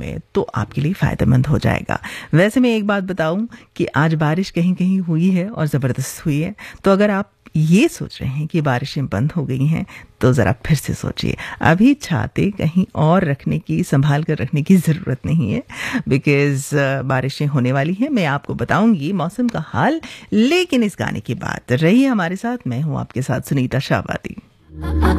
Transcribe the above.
में तो आपके लिए फ़ायदेमंद हो जाएगा। वैसे मैं एक बात बताऊं कि आज बारिश कहीं कहीं हुई है और ज़बरदस्त हुई है, तो अगर आप ये सोच रहे हैं कि बारिशें बंद हो गई हैं तो ज़रा फिर से सोचिए। अभी छाते कहीं और रखने की, संभाल कर रखने की ज़रूरत नहीं है, बिकॉज़ बारिशें होने वाली हैं। मैं आपको बताऊंगी मौसम का हाल, लेकिन इस गाने के बाद रहिए हमारे साथ। मैं हूँ आपके साथ सुनीता शाहवादी।